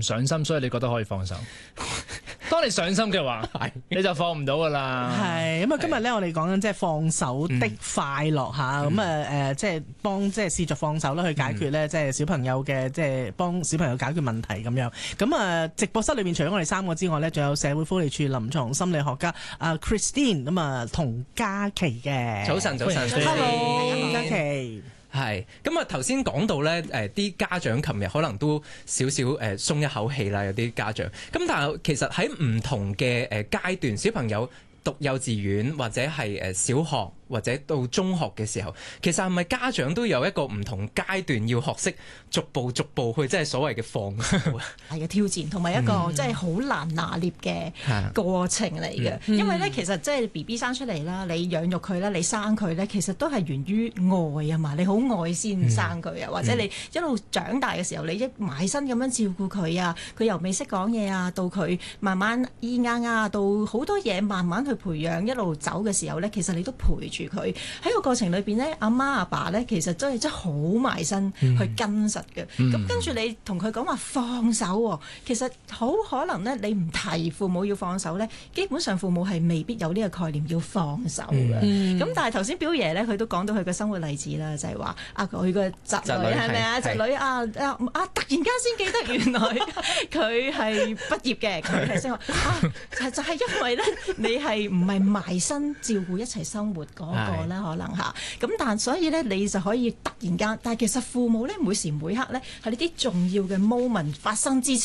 唔上心，所以你覺得可以放手。當你上心嘅話，你就放唔到噶啦。 係咁啊！今日咧，我哋講緊即係放手的快樂嚇，咁啊即係幫即係試着放手啦，去解決咧即係小朋友嘅即係幫小朋友解決問題咁樣。咁啊，直播室裏面除咗我哋3個之外咧，仲有社會福利署臨床心理學家Christine 咁啊，童嘉琪嘅。 早晨 ，Hello，童嘉琪。 係咁啊！頭先講到咧，啲家長琴日可能都少少鬆一口氣啦，有啲家長。咁但係其實喺唔同嘅階段，小朋友讀幼稚園或者係小學或者到中學嘅時候，其實係咪家長都有一個唔同階段要學識逐步去即係所謂嘅放手係嘅挑戰，同埋一個即係好難拿捏嘅過程嚟嘅。因為咧，其實即係 BB 生出嚟啦，你養育佢啦，你生佢咧，其實都係源於愛啊嘛。你好愛先生佢啊，或者你一路長大嘅時候，你一埋身咁樣照顧佢啊，佢由未識講嘢啊，到佢慢慢咿呀呀，到好多嘢慢慢去培養，一路走嘅時候咧，其實你都陪住佢喺個過程裏邊咧，阿媽阿爸咧，其實真係好埋身去跟實嘅。咁跟住你同佢講話放手喎，其實好可能咧，你唔提父母要放手咧，基本上父母係未必有呢個概念要放手嘅。咁但係頭先表爺咧，佢都講到佢嘅生活例子啦，就係話佢個侄女係咪啊？侄女突然間先記得原來佢係畢業嘅，佢係先話就係因為咧，你係唔係埋身照顧一齊生活嗰個咧？可能嚇咁，但所以咧，你就可以突然間，但係其實父母咧，每時每刻咧，喺呢啲重要嘅 moment 發生之前。